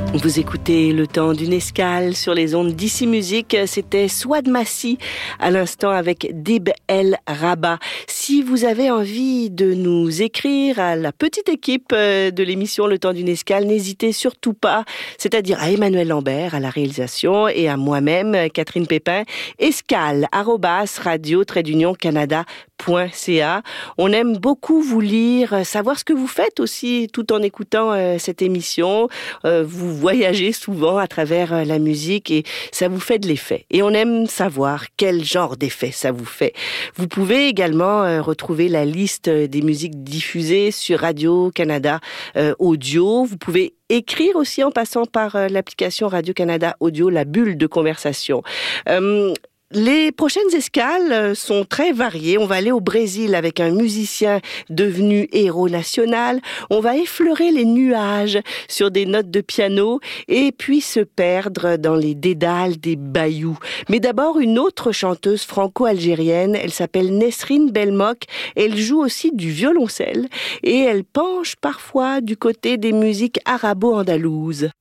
Vous écoutez Le Temps d'une escale sur les ondes d'Ici Musique. C'était Souad Massi à l'instant avec Dib El Rabat. Si vous avez envie de nous écrire à la petite équipe de l'émission Le Temps d'une escale, n'hésitez surtout pas, c'est-à-dire à Emmanuel Lambert à la réalisation et à moi-même, Catherine Pépin, escale@radio-canada.ca. On aime beaucoup vous lire, savoir ce que vous faites aussi tout en écoutant cette émission. Vous voyagez souvent à travers la musique et ça vous fait de l'effet. Et on aime savoir quel genre d'effet ça vous fait. Vous pouvez également retrouver la liste des musiques diffusées sur Radio-Canada Audio. Vous pouvez écrire aussi en passant par l'application Radio-Canada Audio, la bulle de conversation. Les prochaines escales sont très variées. On va aller au Brésil avec un musicien devenu héros national. On va effleurer les nuages sur des notes de piano et puis se perdre dans les dédales des bayous. Mais d'abord, une autre chanteuse franco-algérienne. Elle s'appelle Nesrine Belmok. Elle joue aussi du violoncelle et elle penche parfois du côté des musiques arabo-andalouses.